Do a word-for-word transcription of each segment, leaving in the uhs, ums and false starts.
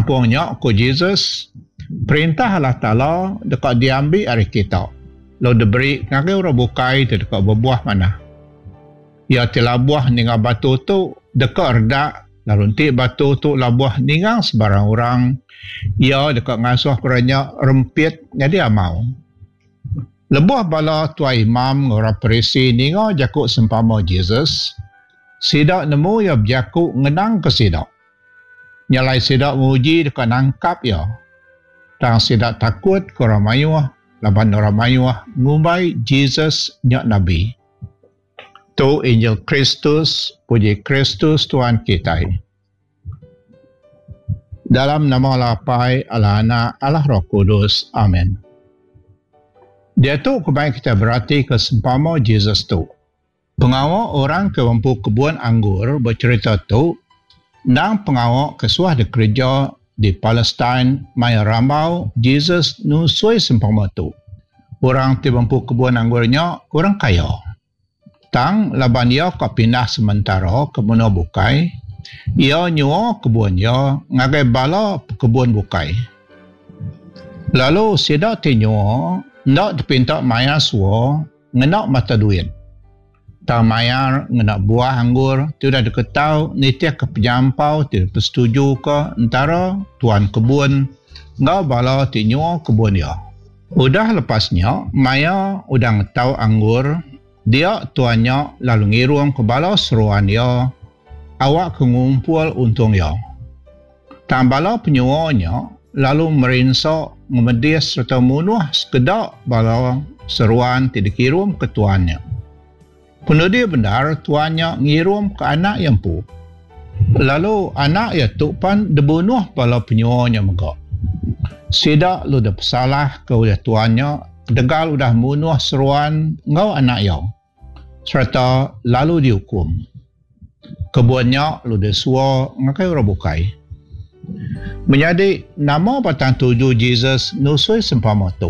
Tampungnya ku Jesus perintah Allah Ta'ala dekat diambil hari kita. Lalu diberi ngagai orang bukai tu dekat berbuah mana. Ya telah buah ningal batu tu dekat redak. Lalu nanti batu tu lah buah ningal sebarang orang. Ya dekat ngasuh kerana rempit jadi amau. Lebuh bala tua imam orang perisi ningal jakuk sempama Jesus. Sidak nemu ya berjakuk ngenang ke sidak. Nyalai sidak menguji dekat nangkap ya. Tang sidak takut ke orang mayuah. Laban orang mayuah ngumbai Jesus nyak Nabi. Tu Injil Kristus, puji Kristus Tuhan kita. Dalam nama Allah Pai, Allah Anak, Allah Roh Kudus. Amin. Dia tu kebaik kita berarti kesempama Jesus tu. Pengawal orang ke mampu kebun anggur bercerita tu, nang pengawal kesuah di kerja di Palestin mai rambau Jesus nusui sempama tu. Orang ti mampu kebun anggurnya kurang kaya. Tang laban ia ka pindah sementara ke mana bukai, ia nyuo kebun ia ngagai bala kebun bukai. Lalu sida ti nyuo ndak dipinta maya suo ngenak mata duit. Tang maya ngenak buah anggur tu dah diketau nitia ke penyampau tu persetuju ke antara tuan kebun ngau bala ti nyuo kebun ia. Udah lepasnya maya udah ngetau anggur. Dia tuannya lalu ngirum ke bala seruan dia, awak kengumpul untung dia. Tambala penyuanya lalu merinsak, memedis serta munuh sekedak bala seruan tidak kirim ke tuannya. Penudi benar tuannya ngirum ke anak yang pu. Lalu anak ya tupan dibunuh bala penyuanya megak. Sidak lu dah bersalah ke udah tuannya, degal udah munuh seruan ngau anak yang. Serta lalu dihukum. Kebunnya lu desua ngakai orang bukai. Menjadi nama batang tuju Jesus nusui sempama tu.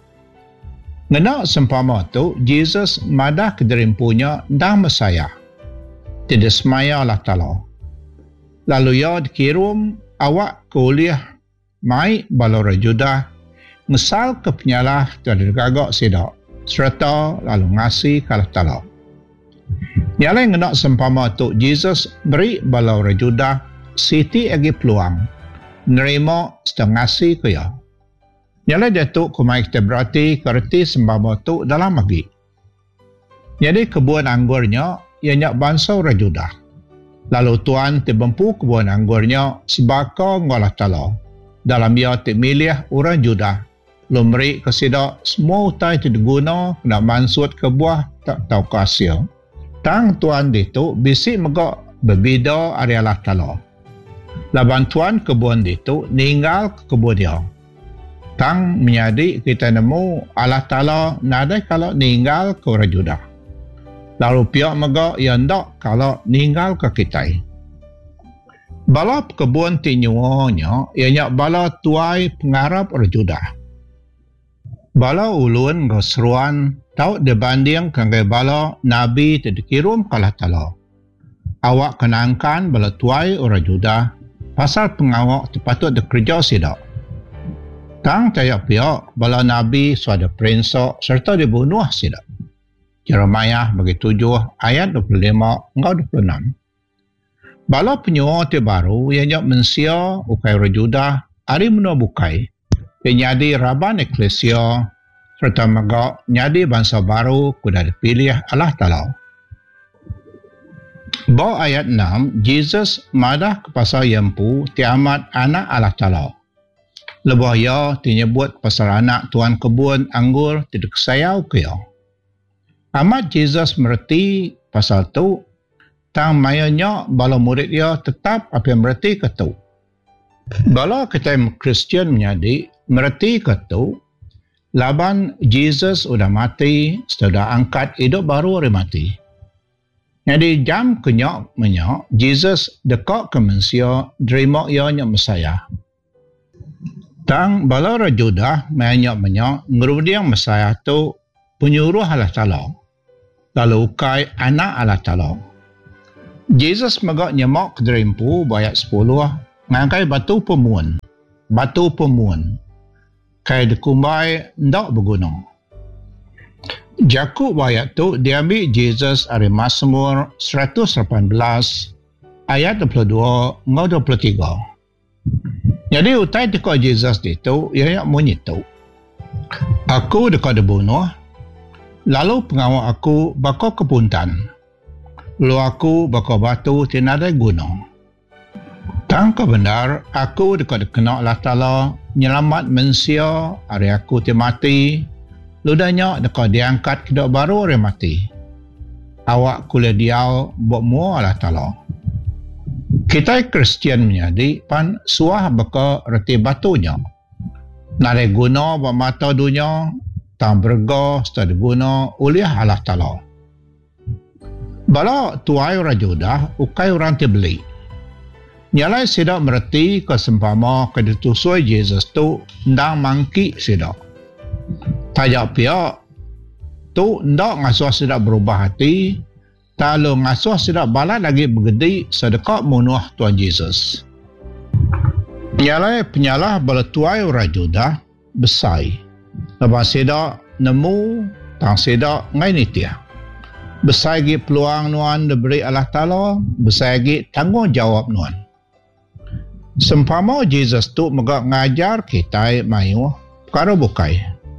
Ngena sempama tu Jesus madah kederimpunya dah Mesaya. Tidak semaya Allah Ta'ala. Lalu ia dikirim awak kuliah mai balora judah ngesal ke penyalah dan digagak sidak. Serta lalu ngasih ke Allah Ta'ala. Nyalai ngenak sempama tu Jesus beri bala orang Judah siti agi peluang nerima setengah si ke ya. Nyalai dia tu kumai kita berarti kerti sempama tu dalam lagi. Jadi kebun anggurnya ianya bangsa orang Judah. Lalu Tuhan tibempu kebun anggurnya sebaka ngolah Ta'ala. Dalam ia timilih orang Judah. Lumri kesidak semua utai diguna nak mansut ke buah tak tahu hasil. Tang tuan itu bisik megak berbeza hari Allah Ta'ala. Laban tuan kebun itu ninggal ke kebun dia. Tang menyadi kita nemu Allah Ta'ala nadai kalau ninggal ke orang Judah. Lalu pihak megak yang tak kalau ninggal ke kita. Bala kebun tinyuanya ianya bala tuai pengarap orang Judah. Bala ulun keseruan tau dibanding kanggai bala Nabi terdikirum kalah Ta'ala. Awak kenangkan bala tuai orang Judah pasal pengawak terpatut dikerja sidak. Tang tayak pihak bala Nabi suada perinsak serta dibunuh sidak. Jeremiah bagi tujuh ayat dua puluh lima hingga dua puluh enam. Bala penyuah terbaru yang nyak mensia ukai orang Judah hari menua bukai. Penyadi Raban Eklesia serta megak nyadi bangsa baru kuda dipilih Allah Ta'ala. Bawa ayat enam, Jesus madah ke pasal yempu tiamat anak Allah Ta'ala. Lebah ia dinyebut pasal anak tuan kebun anggur tidak sayau ke ia. Amat Jesus mereti pasal tu, tang mayanya bala murid ia tetap apa yang mereti ke tu. Bala kita Kristian menyadi mereti ke tu, laban Jesus sudah mati, sudah angkat hidup baru orang mati. Jadi jam kenyak menyak, Jesus dekat ke manusia, terima ianya Mesaya. Tang bala orang Judah menyak menyak, ngerudiang Mesaya tu penyuruh Allah Ta'ala. Lalu ukai anak Allah Ta'ala. Jesus megak nyemak ke derimpu bayat sepuluh, ngagai batu pemuan. Batu pemuan. Kai dekumbai ndak berguna. Jakub ayat tu diambil Jesus dari Mazmur seratus lapan belas ayat dua puluh dua ngau dua puluh tiga. Jadi utai dekat Jesus itu ia yang bunyi tu. Aku dekat dibunuh, lalu pengawal aku bakal kepuntan. Lalu aku bakal batu tinadai gunung. Tangka benar, aku dekat kena Allah Ta'ala nyelamat manusia, hari aku ti mati, ludanya dekat diangkat kedok baru hari mati. Awak kuliah diau buat mua Allah Ta'ala. Kita Kristian menjadi pan suah baka reti batunya. Nare guna buat mata dunia, tang berga setelah guna uliah Allah Ta'ala. Bala tuai rajudah, ukai orang ti beli. Nyalai sidak mereti kesempama kedutusui Jesus tu ndang mangki sidak. Tajak pihak tu ndak ngasuh sidak berubah hati, lalu ngasuh sidak balat lagi bergedi sedekap munuh Tuhan Yesus. Nyalai penyalah bala tuai rajudah besai. Lepas sidak nemu tang sidak ngai nitia. Besai lagi peluang nuan diberi Allah Ta'ala, besai lagi tanggungjawab nuan. Sempama Jesus tu megak ngajar kita mayu perkara bukai.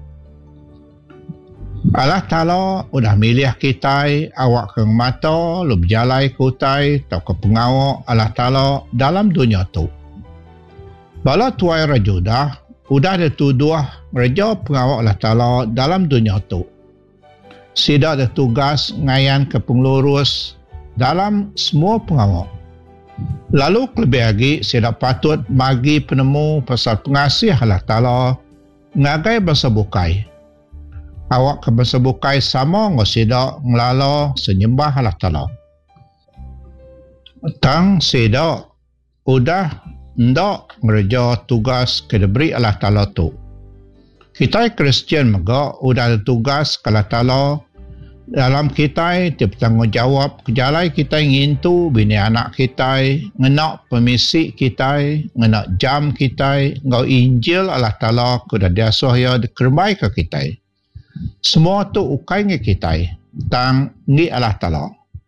Allah Ta'ala udah milih kita awak ke mata lu berjalai kutai atau ke pengawak Allah Ta'ala dalam dunia tu. Bala tuai rajudah udah dituduh raja pengawak Allah Ta'ala dalam dunia tu. Sidak ada tugas ngayan ke pengelurus dalam semua pengawak. Lalu lebih lagi, saya patut bagi penemu pasal pengasih Allah Ta'ala ngagai bahasa bukai. Awak ke bahasa bukai sama ngosidak ngelala senyembah Allah Ta'ala. Tang sidak udah ndak ngerja tugas ke diberi Allah Ta'ala tu. Kita Kristian megak udah ada tugas ke Allah Ta'ala dalam kita dia bertanggungjawab kejalai kita ingin tu bini anak kita ngenak permisi kita ngenak jam kita ngau Injil Allah Ta'ala kuda diasuh ya dikerbai ke kita semua tu ukai nge kita tang ngi Allah Ta'ala.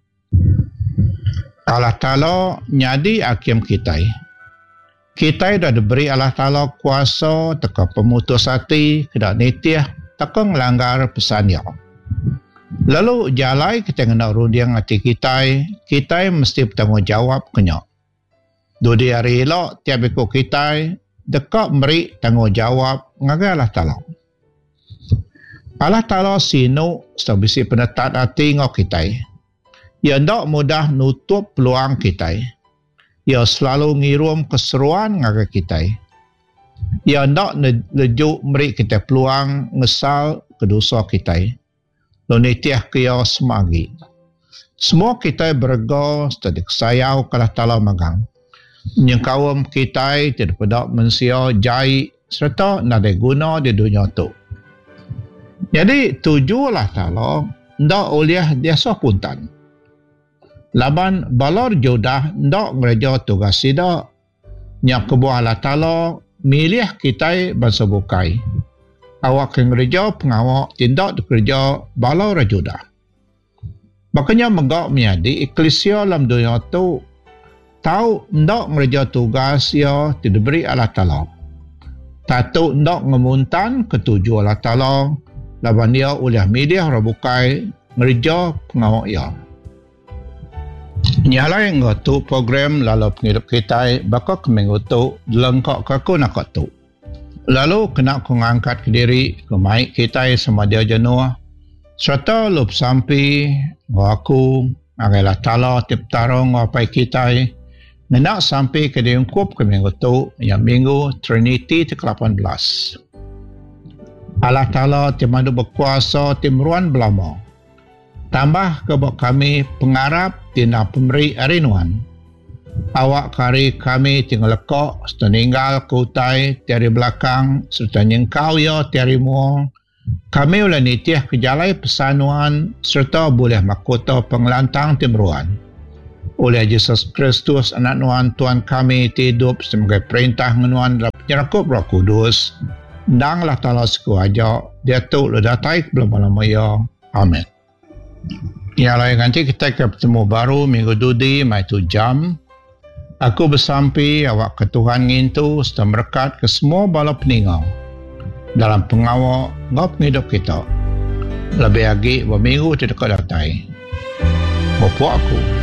Allah Ta'ala nyadi hakim kita kita dah diberi Allah Ta'ala kuasa teka pemutus hati kedak nitiah teka melanggar pesannya. Lalu jalai kita kena rudiang hati kita, kita mesti bertanggungjawab kena. Dua hari elok tiap ikut kita, dekat beri tanggungjawab ngagai Allah Ta'ala. Allah Ta'ala sinu sebisi penetat hati ngau kita. Ia tidak mudah nutup peluang kita. Ia selalu ngirum keseruan ngagai kita. Ia tidak lejuk beri kita peluang ngesal kedosa kita. Lonitiah kaya semagi. Semua kita berga setelah sayau kalah Ta'ala magang. Nyengkawam kita tidak pada manusia jai serta nada guna di dunia tu. Jadi tujulah Ta'ala ndak uliah dia puntan. Laban balor jodah ndak ngereja tugas sida nyak kebuah Allah Ta'ala milih kita bangsa bukai. Awak yang kerja pengawak tindak kerja balau rajudah. Makanya megak menjadi eklesia dalam dunia tu tahu ndak kerja tugas ya tidak beri Allah Ta'ala. Tahu ndak ngemuntan ketujuh Allah Ta'ala laban dia uliah media rabukai kerja pengawak ya. Nyalai ngatu program lalu penghidup kita bakal keminggu tu lengkap kaku nak tu. Lalu kena ku ngangkat ke diri, ke maik kita sama dia jenuh. Serta lup sampai aku, Allah Ta'ala tip tarong apa kita. Nenak sampai ke diungkup ke minggu tu, yang minggu Trinity ke lapan belas. Allah Ta'ala timadu berkuasa timruan belama. Tambah kebak kami pengarap tina pemberi arinuan. Awak kari kami tinggal lekok, seteninggal kutai tiari belakang, serta nyengkau ya tiari muang. Kami ulah nitiah kejalai pesanuan, serta boleh makota pengelantang timruan. oleh Yesus Kristus anak Nuhan Tuhan kami hidup sebagai perintah menuan dalam penyerkup Roh Kudus dan lah Ta'ala sekuaja dia tu lo datai belum-belum ya. Amin. Ya lah nanti kita ketemu baru minggu dudi mai tu jam. Aku bersampi awak ke Tuhan ngintu serta berkat ke semua bala peningau dalam pengawal ngau penghidup kita. Lebih lagi berminggu tidak datai. Bapak aku